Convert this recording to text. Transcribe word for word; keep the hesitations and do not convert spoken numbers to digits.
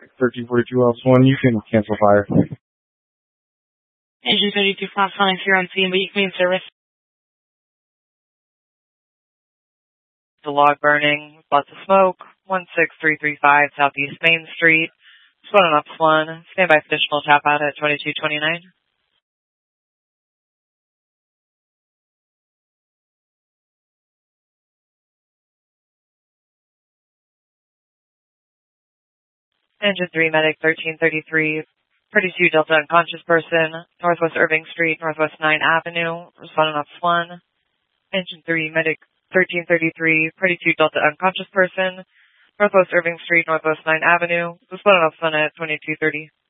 thirteen forty-two Alps one, you can cancel fire. Engine thirty-two Fox one, if you're on scene, but you can be in service. The log burning, lots of smoke, one six three three five Southeast Main Street. Split on Ops one, stand by for additional tap out at twenty-two twenty-nine. Engine three Medic thirteen thirty-three, thirty-two Delta unconscious person, Northwest Irving Street, Northwest ninth Avenue, respond on Ops one. Engine three Medic thirteen thirty-three, thirty-two Delta unconscious person, Northwest Irving Street, Northwest ninth Avenue, respond on Ops one at twenty-two thirty.